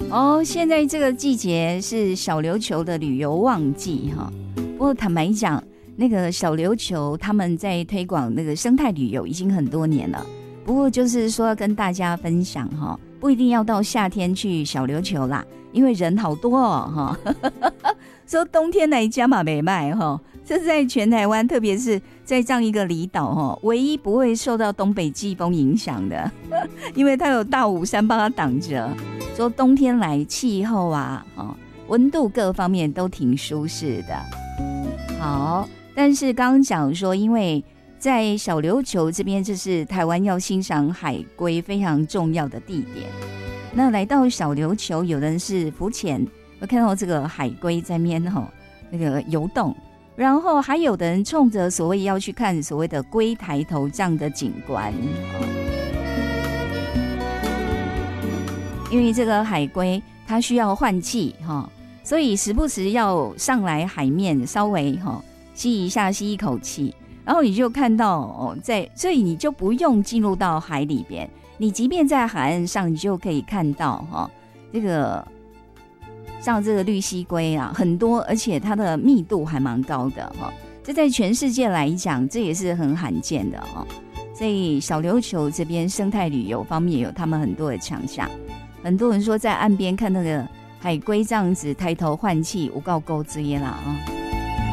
哦，现在这个季节是小琉球的旅游旺季哈。不过坦白讲，那个小琉球他们在推广那个生态旅游已经很多年了。不过就是说跟大家分享哈，不一定要到夏天去小琉球啦，因为人好多哦哈。说冬天来加嘛没卖哈，这是在全台湾，特别是在这样一个离岛哈，唯一不会受到东北季风影响的，因为它有大武山帮它挡着。说冬天来气候啊，温度各方面都挺舒适的。好，但是刚刚讲说，因为在小琉球这边，这是台湾要欣赏海龟非常重要的地点。那来到小琉球，有人是浮潜，我看到这个海龟在面那个游动，然后还有的人冲着所谓要去看所谓的龟抬头这样的景观。因为这个海龟它需要换气所以时不时要上来海面稍微吸一口气，然后你就看到所以你就不用进入到海里边，你即便在海岸上，你就可以看到这个像这个绿蜥龟啊很多，而且它的密度还蛮高的这在全世界来讲这也是很罕见的所以小琉球这边生态旅游方面有他们很多的强项。很多人说在岸边看那个海龟这样子抬头换气有够勾之啦